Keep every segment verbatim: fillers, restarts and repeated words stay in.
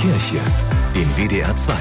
Kirche in W D R zwei.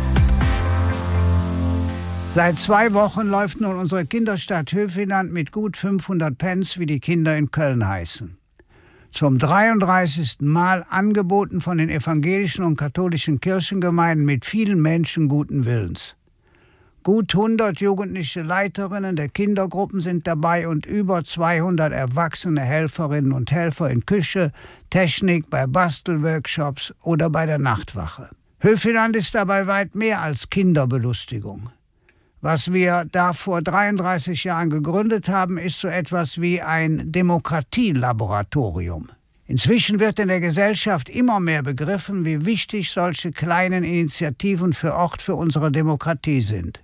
Seit zwei Wochen läuft nun unsere Kinderstadt Höfiland mit gut fünfhundert Pens, wie die Kinder in Köln heißen. Zum dreiunddreißigsten Mal angeboten von den evangelischen und katholischen Kirchengemeinden mit vielen Menschen guten Willens. Gut hundert jugendliche Leiterinnen der Kindergruppen sind dabei und über zweihundert erwachsene Helferinnen und Helfer in Küche, Technik, bei Bastelworkshops oder bei der Nachtwache. Höfiland ist dabei weit mehr als Kinderbelustigung. Was wir da vor dreiunddreißig Jahren gegründet haben, ist so etwas wie ein Demokratielaboratorium. Inzwischen wird in der Gesellschaft immer mehr begriffen, wie wichtig solche kleinen Initiativen für Ort für unsere Demokratie sind.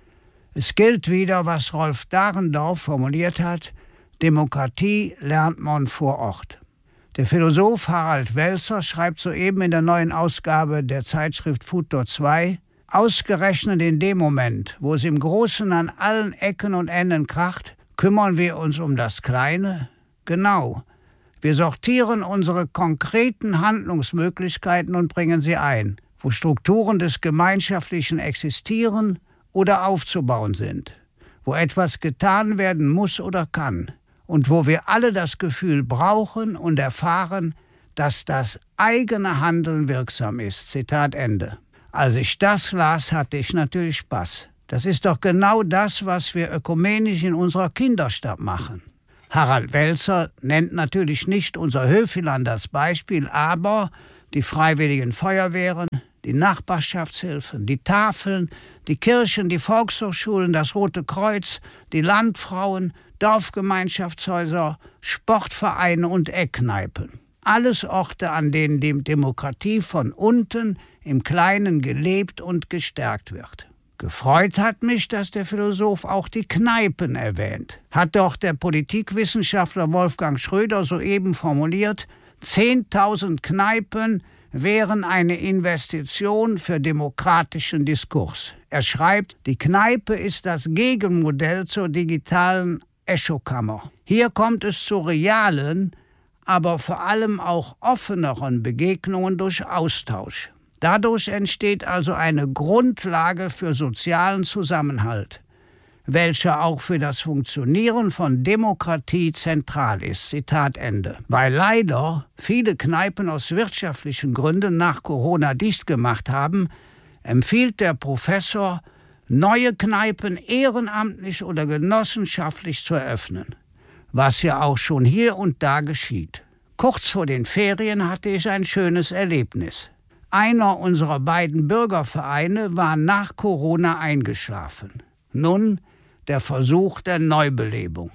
Es gilt wieder, was Rolf Dahrendorf formuliert hat: Demokratie lernt man vor Ort. Der Philosoph Harald Welzer schreibt soeben in der neuen Ausgabe der Zeitschrift Futur zwei: Ausgerechnet in dem Moment, wo es im Großen an allen Ecken und Enden kracht, kümmern wir uns um das Kleine? Genau. Wir sortieren unsere konkreten Handlungsmöglichkeiten und bringen sie ein, wo Strukturen des Gemeinschaftlichen existieren oder aufzubauen sind, wo etwas getan werden muss oder kann und wo wir alle das Gefühl brauchen und erfahren, dass das eigene Handeln wirksam ist. Zitat Ende. Als ich das las, hatte ich natürlich Spaß. Das ist doch genau das, was wir ökumenisch in unserer Kinderstadt machen. Harald Welzer nennt natürlich nicht unser Höfiland als Beispiel, aber die freiwilligen Feuerwehren, die Nachbarschaftshilfen, die Tafeln, die Kirchen, die Volkshochschulen, das Rote Kreuz, die Landfrauen, Dorfgemeinschaftshäuser, Sportvereine und Eckkneipen. Alles Orte, an denen die Demokratie von unten im Kleinen gelebt und gestärkt wird. Gefreut hat mich, dass der Philosoph auch die Kneipen erwähnt. Hat doch der Politikwissenschaftler Wolfgang Schröder soeben formuliert, zehntausend Kneipen wären eine Investition für demokratischen Diskurs. Er schreibt, die Kneipe ist das Gegenmodell zur digitalen Echokammer. Hier kommt es zu realen, aber vor allem auch offeneren Begegnungen durch Austausch. Dadurch entsteht also eine Grundlage für sozialen Zusammenhalt, welcher auch für das Funktionieren von Demokratie zentral ist. Zitat Ende. Weil leider viele Kneipen aus wirtschaftlichen Gründen nach Corona dicht gemacht haben, empfiehlt der Professor, neue Kneipen ehrenamtlich oder genossenschaftlich zu eröffnen. Was ja auch schon hier und da geschieht. Kurz vor den Ferien hatte ich ein schönes Erlebnis. Einer unserer beiden Bürgervereine war nach Corona eingeschlafen. Nun der Versuch der Neubelebung.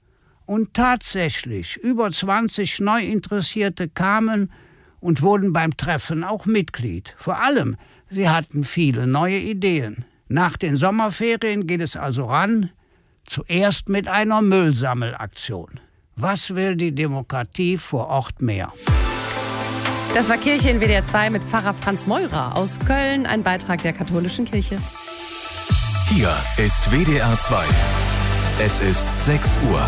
Und tatsächlich, über zwanzig Neuinteressierte kamen und wurden beim Treffen auch Mitglied. Vor allem, sie hatten viele neue Ideen. Nach den Sommerferien geht es also ran, zuerst mit einer Müllsammelaktion. Was will die Demokratie vor Ort mehr? Das war Kirche in W D R zwei mit Pfarrer Franz Meurer aus Köln, ein Beitrag der katholischen Kirche. Hier ist W D R zwei. Es ist sechs Uhr.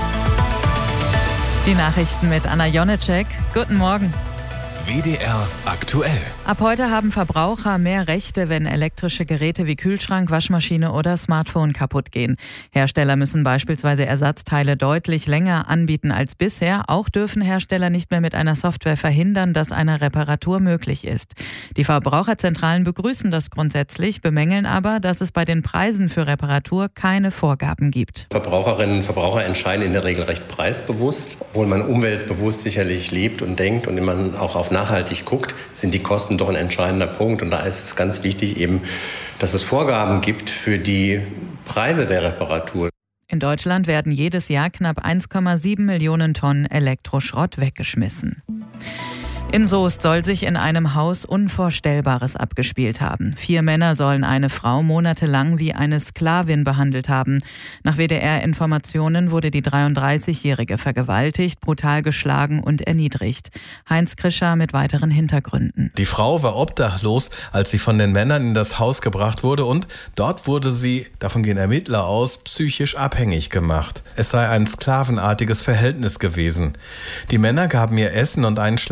Die Nachrichten mit Anna Jonecek. Guten Morgen. W D R aktuell. Ab heute haben Verbraucher mehr Rechte, wenn elektrische Geräte wie Kühlschrank, Waschmaschine oder Smartphone kaputt gehen. Hersteller müssen beispielsweise Ersatzteile deutlich länger anbieten als bisher. Auch dürfen Hersteller nicht mehr mit einer Software verhindern, dass eine Reparatur möglich ist. Die Verbraucherzentralen begrüßen das grundsätzlich, bemängeln aber, dass es bei den Preisen für Reparatur keine Vorgaben gibt. Verbraucherinnen und Verbraucher entscheiden in der Regel recht preisbewusst. Obwohl man umweltbewusst sicherlich lebt und denkt und man auch auf nachhaltig guckt, sind die Kosten doch ein entscheidender Punkt. Und da ist es ganz wichtig eben, dass es Vorgaben gibt für die Preise der Reparatur. In Deutschland werden jedes Jahr knapp eins Komma sieben Millionen Tonnen Elektroschrott weggeschmissen. In Soest soll sich in einem Haus Unvorstellbares abgespielt haben. Vier Männer sollen eine Frau monatelang wie eine Sklavin behandelt haben. Nach W D R-Informationen wurde die dreiunddreißigjährige vergewaltigt, brutal geschlagen und erniedrigt. Heinz Krischer mit weiteren Hintergründen. Die Frau war obdachlos, als sie von den Männern in das Haus gebracht wurde, und dort wurde sie, davon gehen Ermittler aus, psychisch abhängig gemacht. Es sei ein sklavenartiges Verhältnis gewesen. Die Männer gaben ihr Essen und einen Schlafplatz,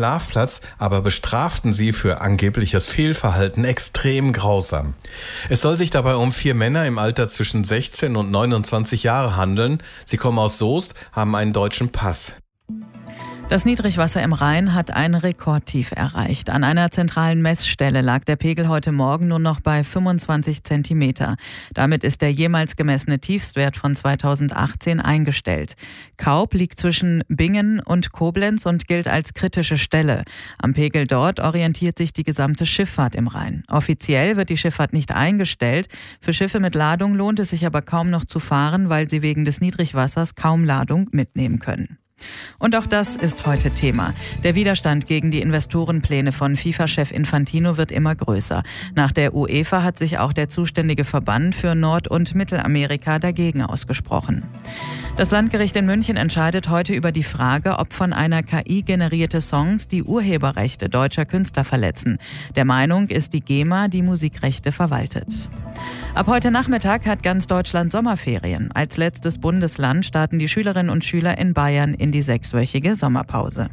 das, aber bestraften sie für angebliches Fehlverhalten extrem grausam. Es soll sich dabei um vier Männer im Alter zwischen sechzehn und neunundzwanzig Jahre handeln. Sie kommen aus Soest, haben einen deutschen Pass. Das Niedrigwasser im Rhein hat ein Rekordtief erreicht. An einer zentralen Messstelle lag der Pegel heute Morgen nur noch bei fünfundzwanzig Zentimeter. Damit ist der jemals gemessene Tiefstwert von zweitausendachtzehn eingestellt. Kaub liegt zwischen Bingen und Koblenz und gilt als kritische Stelle. Am Pegel dort orientiert sich die gesamte Schifffahrt im Rhein. Offiziell wird die Schifffahrt nicht eingestellt. Für Schiffe mit Ladung lohnt es sich aber kaum noch zu fahren, weil sie wegen des Niedrigwassers kaum Ladung mitnehmen können. Und auch das ist heute Thema. Der Widerstand gegen die Investorenpläne von FIFA-Chef Infantino wird immer größer. Nach der UEFA hat sich auch der zuständige Verband für Nord- und Mittelamerika dagegen ausgesprochen. Das Landgericht in München entscheidet heute über die Frage, ob von einer K I generierte Songs die Urheberrechte deutscher Künstler verletzen. Der Meinung ist die GEMA, die Musikrechte verwaltet. Ab heute Nachmittag hat ganz Deutschland Sommerferien. Als letztes Bundesland starten die Schülerinnen und Schüler in Bayern in die sechswöchige Sommerpause.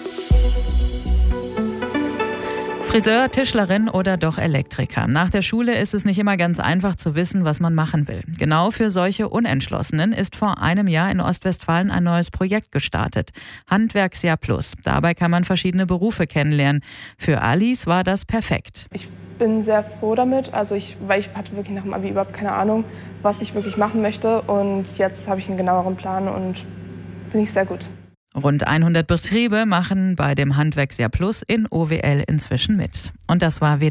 Friseur, Tischlerin oder doch Elektriker. Nach der Schule ist es nicht immer ganz einfach zu wissen, was man machen will. Genau für solche Unentschlossenen ist vor einem Jahr in Ostwestfalen ein neues Projekt gestartet. Handwerksjahr Plus. Dabei kann man verschiedene Berufe kennenlernen. Für Alice war das perfekt. Ich bin sehr froh damit, also ich, weil ich hatte wirklich nach dem Abi überhaupt keine Ahnung, was ich wirklich machen möchte. Und jetzt habe ich einen genaueren Plan und finde ich sehr gut. Rund hundert Betriebe machen bei dem Handwerksjahr Plus in O W L inzwischen mit. Und das war